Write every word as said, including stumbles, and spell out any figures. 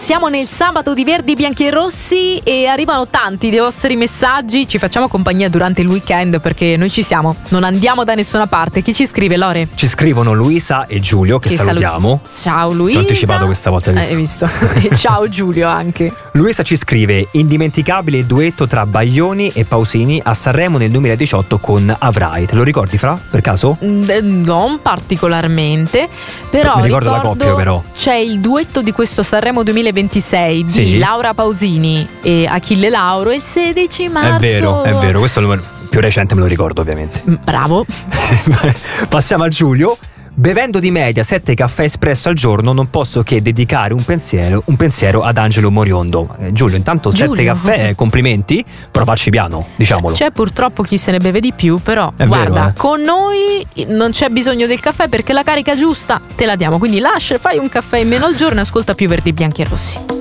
Siamo nel sabato di Verdi, Bianchi e Rossi e arrivano tanti dei vostri messaggi. Ci facciamo compagnia durante il weekend perché noi ci siamo, non andiamo da nessuna parte. Chi ci scrive, Lore? Ci scrivono Luisa e Giulio, che, che salutiamo. Saluti. Ciao Luisa. Ti ho anticipato questa volta, hai visto? Eh, hai visto. E ciao Giulio anche. Luisa ci scrive: indimenticabile il duetto tra Baglioni e Pausini a Sanremo nel duemiladiciotto con Avrai. Te lo ricordi, Fra, per caso? Mm, non particolarmente, però mi ricordo, ricordo la coppia, però c'è il duetto di questo Sanremo duemilaventisei di sì. Laura Pausini e Achille Lauro il sedici marzo. È vero, è vero, questo è più recente, me lo ricordo ovviamente. Bravo. Passiamo a Giulio. Bevendo di media sette caffè espresso al giorno non posso che dedicare un pensiero, un pensiero ad Angelo Moriondo. eh, Giulio, intanto Giulio. sette caffè, complimenti, però facci piano, diciamolo. C'è purtroppo chi se ne beve di più, però è guarda, vero, eh? con noi non c'è bisogno del caffè perché la carica giusta te la diamo, quindi lascia, fai un caffè in meno al giorno e ascolta più Verdi, Bianchi e Rossi.